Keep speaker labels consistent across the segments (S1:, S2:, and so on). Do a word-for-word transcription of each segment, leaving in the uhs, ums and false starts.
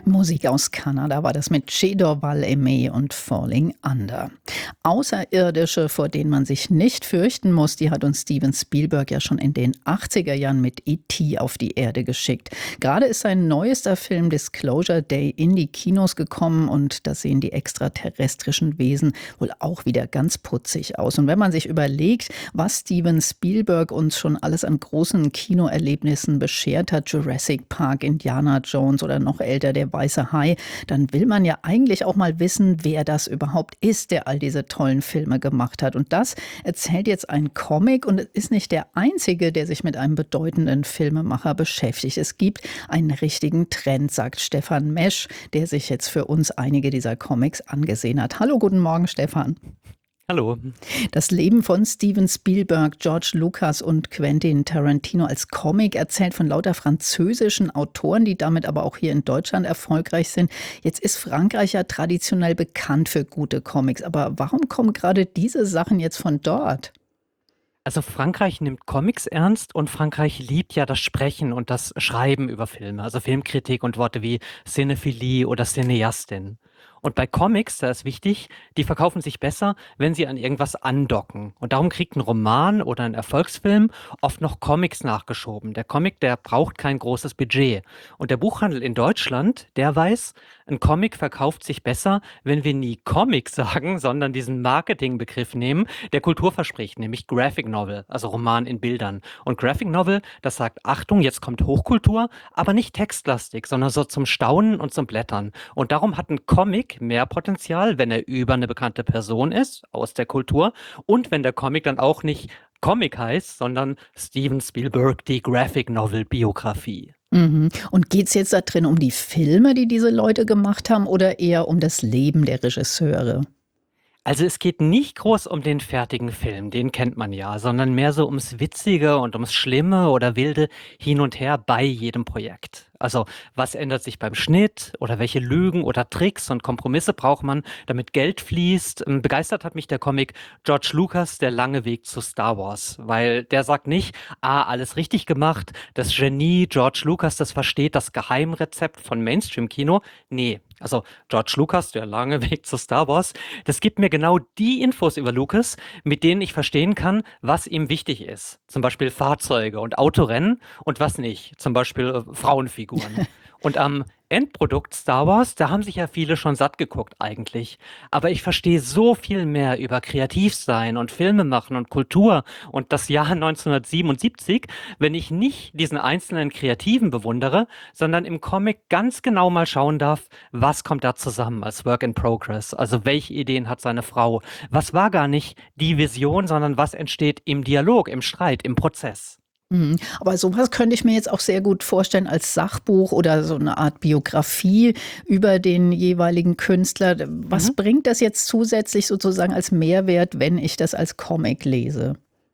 S1: Musik aus Kanada war das mit Che Dorval Aimé und Falling Under. Außerirdische, vor denen man sich nicht fürchten muss, die hat uns Steven Spielberg ja schon in den achtziger Jahren mit E T auf die Erde geschickt. Gerade ist sein neuester Film Disclosure Day in die Kinos gekommen und da sehen die extraterrestrischen Wesen wohl auch wieder ganz putzig aus. Und wenn man sich überlegt, was Steven Spielberg uns schon alles an großen Kinoerlebnissen beschert hat, Jurassic Park, Indiana Jones oder noch älter der Weiße Hai, dann will man ja eigentlich auch mal wissen, wer das überhaupt ist, der all diese tollen Filme gemacht hat. Und das erzählt jetzt ein Comic und es ist nicht der einzige, der sich mit einem bedeutenden Filmemacher beschäftigt. Es gibt einen richtigen Trend, sagt Stefan Mesch, der sich jetzt für uns einige dieser Comics angesehen hat. Hallo, guten Morgen, Stefan.
S2: Hallo.
S1: Das Leben von Steven Spielberg, George Lucas und Quentin Tarantino als Comic erzählt von lauter französischen Autoren, die damit aber auch hier in Deutschland erfolgreich sind. Jetzt ist Frankreich ja traditionell bekannt für gute Comics. Aber warum kommen gerade diese Sachen jetzt von dort?
S2: Also Frankreich nimmt Comics ernst und Frankreich liebt ja das Sprechen und das Schreiben über Filme, also Filmkritik und Worte wie Cinephilie oder Cineastin. Und bei Comics, da ist wichtig, die verkaufen sich besser, wenn sie an irgendwas andocken. Und darum kriegt ein Roman oder ein Erfolgsfilm oft noch Comics nachgeschoben. Der Comic, der braucht kein großes Budget. Und der Buchhandel in Deutschland, der weiß, ein Comic verkauft sich besser, wenn wir nie Comic sagen, sondern diesen Marketingbegriff nehmen, der Kultur verspricht, nämlich Graphic Novel, also Roman in Bildern. Und Graphic Novel, das sagt, Achtung, jetzt kommt Hochkultur, aber nicht textlastig, sondern so zum Staunen und zum Blättern. Und darum hat ein Comic mehr Potenzial, wenn er über eine bekannte Person ist, aus der Kultur, und wenn der Comic dann auch nicht Comic heißt, sondern Steven Spielberg, die Graphic Novel Biografie.
S1: Mhm. Und geht es jetzt da drin um die Filme, die diese Leute gemacht haben, oder eher um das Leben der Regisseure?
S2: Also es geht nicht groß um den fertigen Film, den kennt man ja, sondern mehr so ums Witzige und ums Schlimme oder Wilde hin und her bei jedem Projekt. Also was ändert sich beim Schnitt oder welche Lügen oder Tricks und Kompromisse braucht man, damit Geld fließt. Ähm, Begeistert hat mich der Comic George Lucas, Der lange Weg zu Star Wars, weil der sagt nicht, ah, alles richtig gemacht, das Genie George Lucas, das versteht das Geheimrezept von Mainstream-Kino. Nee, also George Lucas, Der lange Weg zu Star Wars, das gibt mir genau die Infos über Lucas, mit denen ich verstehen kann, was ihm wichtig ist. Zum Beispiel Fahrzeuge und Autorennen und was nicht. Zum Beispiel äh, Frauenfiguren. Und am Endprodukt Star Wars, da haben sich ja viele schon satt geguckt eigentlich. Aber ich verstehe so viel mehr über Kreativsein und Filme machen und Kultur und das Jahr neunzehnhundertsiebenundsiebzig, wenn ich nicht diesen einzelnen Kreativen bewundere, sondern im Comic ganz genau mal schauen darf, was kommt da zusammen als Work in Progress. Also welche Ideen hat seine Frau? Was war gar nicht die Vision, sondern was entsteht im Dialog, im Streit, im Prozess?
S1: Mhm. Aber sowas könnte ich mir jetzt auch sehr gut vorstellen als Sachbuch oder so eine Art Biografie über den jeweiligen Künstler. Was
S2: Mhm.
S1: bringt das jetzt zusätzlich sozusagen als Mehrwert, wenn ich das als Comic lese?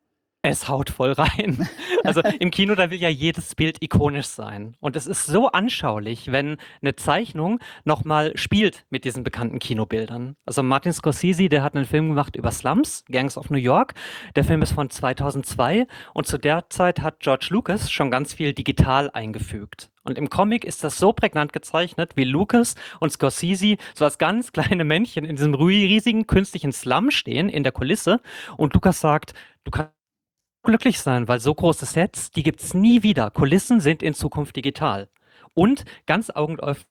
S2: Es haut voll rein. Also im Kino, da will ja jedes Bild ikonisch sein. Und es ist so anschaulich, wenn eine Zeichnung nochmal spielt mit diesen bekannten Kinobildern. Also Martin Scorsese, der hat einen Film gemacht über Slums, Gangs of New York. Der Film ist von zweitausendzwei und zu der Zeit hat George Lucas schon ganz viel digital eingefügt. Und im Comic ist das so prägnant gezeichnet, wie Lucas und Scorsese so als ganz kleine Männchen in diesem riesigen künstlichen Slum stehen, in der Kulisse. Und Lucas sagt, du kannst glücklich sein, weil so große Sets, die gibt's nie wieder. Kulissen sind in Zukunft digital. Und ganz augenöffnend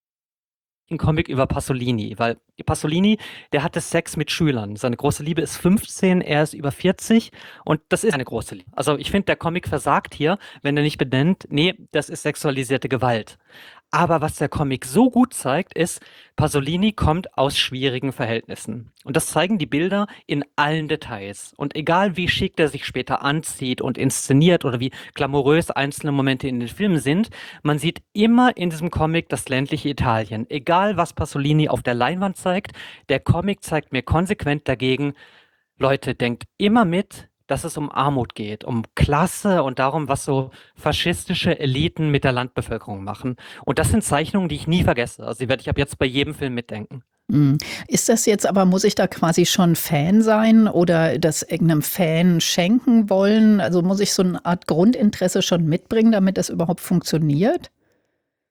S2: ein Comic über Pasolini, weil Pasolini, der hatte Sex mit Schülern. Seine große Liebe ist fünfzehn, er ist über vierzig und das ist eine große Liebe. Also ich finde, der Comic versagt hier, wenn er nicht benennt, nee, das ist sexualisierte Gewalt. Aber was der Comic so gut zeigt, ist, Pasolini kommt aus schwierigen Verhältnissen. Und das zeigen die Bilder in allen Details. Und egal wie schick der sich später anzieht und inszeniert oder wie glamourös einzelne Momente in den Filmen sind, man sieht immer in diesem Comic das ländliche Italien. Egal was Pasolini auf der Leinwand zeigt, der Comic zeigt mir konsequent dagegen, Leute, denkt immer mit, dass es um Armut geht, um Klasse und darum, was so faschistische Eliten mit der Landbevölkerung machen. Und das sind Zeichnungen, die ich nie vergesse. Also die werde ich ab jetzt bei jedem Film mitdenken.
S1: Mhm. Ist das jetzt aber, muss ich da quasi schon Fan sein oder das irgendeinem Fan schenken wollen? Also muss ich so eine Art Grundinteresse schon mitbringen, damit das überhaupt funktioniert?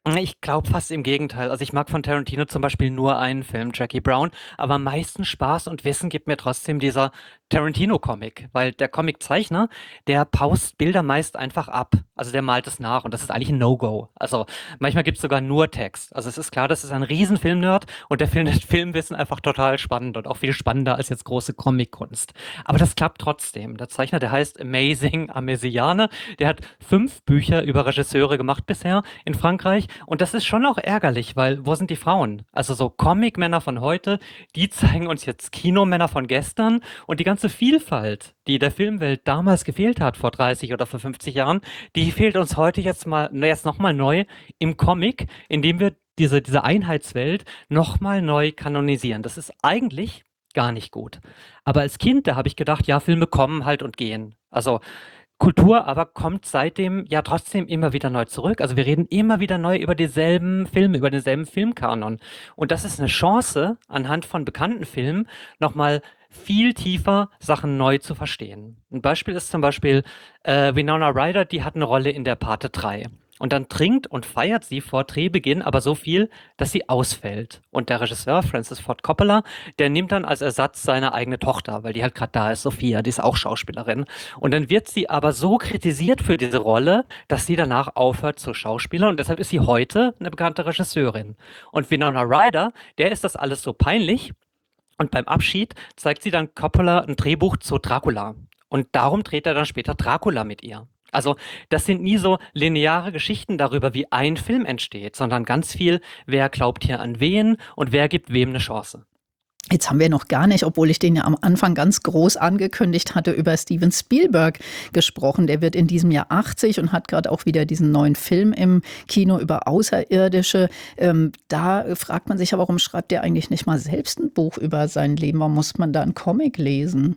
S2: Ich glaube fast im Gegenteil. Also ich mag von Tarantino zum Beispiel nur einen Film, Jackie Brown, aber am meisten Spaß und Wissen gibt mir trotzdem dieser Tarantino-Comic, weil der Comiczeichner, der paust Bilder meist einfach ab. Also der malt es nach und das ist eigentlich ein No-Go. Also manchmal gibt es sogar nur Text. Also es ist klar, das ist ein riesen Filmnerd und der findet Filmwissen einfach total spannend und auch viel spannender als jetzt große Comic-Kunst. Aber das klappt trotzdem. Der Zeichner, der heißt Amazing Amesiane, der hat fünf Bücher über Regisseure gemacht bisher in Frankreich. Und das ist schon auch ärgerlich, weil wo sind die Frauen? Also so Comic-Männer von heute, die zeigen uns jetzt Kinomänner von gestern und die ganze Vielfalt, die der Filmwelt damals gefehlt hat, vor dreißig oder vor fünfzig Jahren, die fehlt uns heute jetzt mal, jetzt nochmal neu im Comic, indem wir diese, diese Einheitswelt nochmal neu kanonisieren. Das ist eigentlich gar nicht gut. Aber als Kind, da habe ich gedacht, ja, Filme kommen halt und gehen. Also Kultur aber kommt seitdem ja trotzdem immer wieder neu zurück. Also wir reden immer wieder neu über dieselben Filme, über denselben Filmkanon. Und das ist eine Chance, anhand von bekannten Filmen nochmal viel tiefer Sachen neu zu verstehen. Ein Beispiel ist zum Beispiel äh, Winona Ryder, die hat eine Rolle in der Pate drei. Und dann trinkt und feiert sie vor Drehbeginn aber so viel, dass sie ausfällt. Und der Regisseur Francis Ford Coppola, der nimmt dann als Ersatz seine eigene Tochter, weil die halt gerade da ist, Sophia, die ist auch Schauspielerin. Und dann wird sie aber so kritisiert für diese Rolle, dass sie danach aufhört zu Schauspielern und deshalb ist sie heute eine bekannte Regisseurin. Und Winona Ryder, der ist das alles so peinlich und beim Abschied zeigt sie dann Coppola ein Drehbuch zu Dracula. Und darum dreht er dann später Dracula mit ihr. Also das sind nie so lineare Geschichten darüber, wie ein Film entsteht, sondern ganz viel, wer glaubt hier an wen und wer gibt wem eine Chance.
S1: Jetzt haben wir noch gar nicht, obwohl ich den ja am Anfang ganz groß angekündigt hatte, über Steven Spielberg gesprochen. Der wird in diesem Jahr achtzig und hat gerade auch wieder diesen neuen Film im Kino über Außerirdische. Ähm, da fragt man sich ja, warum schreibt der eigentlich nicht mal selbst ein Buch über sein Leben? Warum muss man da einen Comic lesen?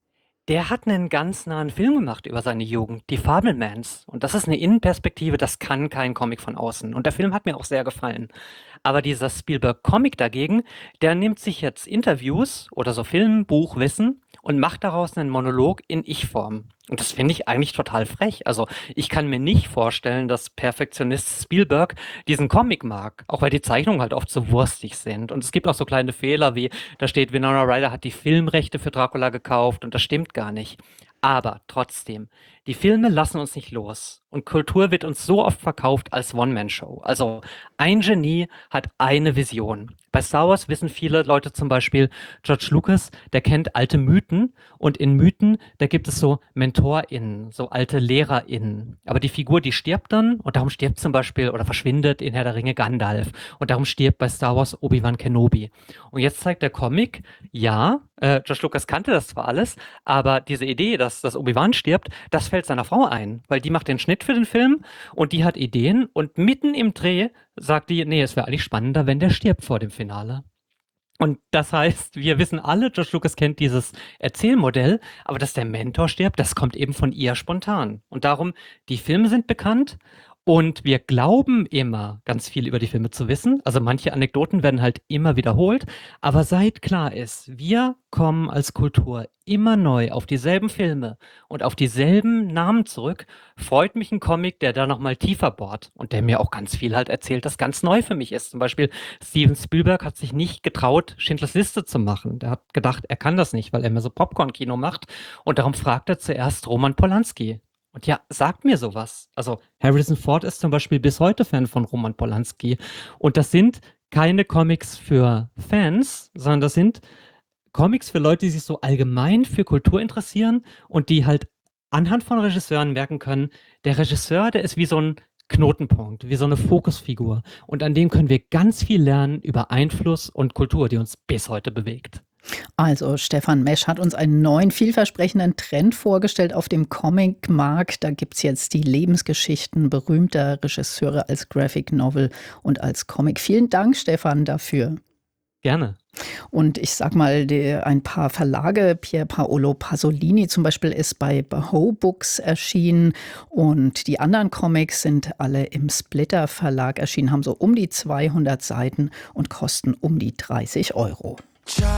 S2: Der hat einen ganz nahen Film gemacht über seine Jugend, die Fabelmans. Und das ist eine Innenperspektive, das kann kein Comic von außen. Und der Film hat mir auch sehr gefallen. Aber dieser Spielberg-Comic dagegen, der nimmt sich jetzt Interviews oder so Film, Buch, Wissen und macht daraus einen Monolog in Ich-Form. Und das finde ich eigentlich total frech. Also ich kann mir nicht vorstellen, dass Perfektionist Spielberg diesen Comic mag, auch weil die Zeichnungen halt oft so wurstig sind. Und es gibt auch so kleine Fehler wie, da steht, Winona Ryder hat die Filmrechte für Dracula gekauft und das stimmt gar nicht. Aber trotzdem, die Filme lassen uns nicht los. Und Kultur wird uns so oft verkauft als One-Man-Show. Also ein Genie hat eine Vision. Bei Star Wars wissen viele Leute zum Beispiel, George Lucas, der kennt alte Mythen. Und in Mythen, da gibt es so MentorInnen, so alte LehrerInnen. Aber die Figur, die stirbt dann und darum stirbt zum Beispiel oder verschwindet in Herr der Ringe Gandalf. Und darum stirbt bei Star Wars Obi-Wan Kenobi. Und jetzt zeigt der Comic, ja, äh, George Lucas kannte das zwar alles, aber diese Idee, dass, dass Obi-Wan stirbt, das fällt seiner Frau ein, weil die macht den Schnitt für den Film und die hat Ideen und mitten im Dreh sagt die, nee, es wäre eigentlich spannender, wenn der stirbt vor dem Finale. Und das heißt, wir wissen alle, George Lucas kennt dieses Erzählmodell, aber dass der Mentor stirbt, das kommt eben von ihr spontan. Und darum, die Filme sind bekannt und wir glauben immer, ganz viel über die Filme zu wissen. Also manche Anekdoten werden halt immer wiederholt. Aber seit klar ist, wir kommen als Kultur immer neu auf dieselben Filme und auf dieselben Namen zurück, freut mich ein Comic, der da nochmal tiefer bohrt und der mir auch ganz viel halt erzählt, das ganz neu für mich ist. Zum Beispiel Steven Spielberg hat sich nicht getraut, Schindlers Liste zu machen. Der hat gedacht, er kann das nicht, weil er mehr so Popcorn-Kino macht. Und darum fragt er zuerst Roman Polanski. Und ja, sagt mir sowas. Also Harrison Ford ist zum Beispiel bis heute Fan von Roman Polanski. Und das sind keine Comics für Fans, sondern das sind Comics für Leute, die sich so allgemein für Kultur interessieren und die halt anhand von Regisseuren merken können, der Regisseur, der ist wie so ein Knotenpunkt, wie so eine Fokusfigur. Und an dem können wir ganz viel lernen über Einfluss und Kultur, die uns bis heute bewegt.
S1: Also Stefan Mesch hat uns einen neuen, vielversprechenden Trend vorgestellt auf dem Comic-Markt. Da gibt es jetzt die Lebensgeschichten berühmter Regisseure als Graphic Novel und als Comic. Vielen Dank, Stefan, dafür.
S2: Gerne.
S1: Und ich sag mal, die, ein paar Verlage, Pier Paolo Pasolini zum Beispiel ist bei Baho Books erschienen und die anderen Comics sind alle im Splitter Verlag erschienen, haben so um die zweihundert Seiten und kosten um die dreißig Euro.